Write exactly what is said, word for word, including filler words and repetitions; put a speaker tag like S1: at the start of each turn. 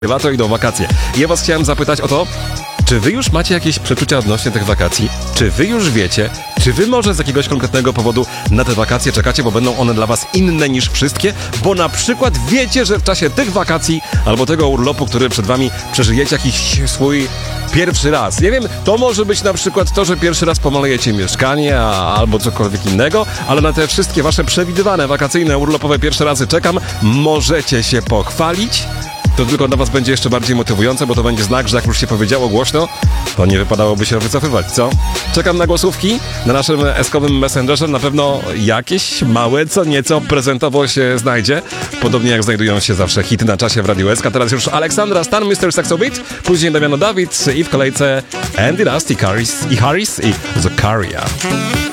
S1: Lato idą wakacje. Ja was chciałem zapytać o to, czy wy już macie jakieś przeczucia odnośnie tych wakacji? Czy wy już wiecie? Czy wy może z jakiegoś konkretnego powodu na te wakacje czekacie, bo będą one dla was inne niż wszystkie? Bo na przykład wiecie, że w czasie tych wakacji albo tego urlopu, który przed wami przeżyjecie jakiś swój pierwszy raz. Nie wiem, to może być na przykład to, że pierwszy raz pomalujecie mieszkanie a, albo cokolwiek innego, ale na te wszystkie wasze przewidywane wakacyjne, urlopowe pierwsze razy czekam. Możecie się pochwalić. To tylko dla was będzie jeszcze bardziej motywujące, bo to będzie znak, że jak już się powiedziało głośno, to nie wypadałoby się wycofywać, co? Czekam na głosówki na naszym eskowym messengerze. Na pewno jakieś małe, co nieco prezentowo się znajdzie. Podobnie jak znajdują się zawsze hity na czasie w Radiu S K. Teraz już Aleksandra Stan, mister Saxo Beat, później Damiano Dawid i w kolejce Andy Dust i Harris i, Harris i Zakaria.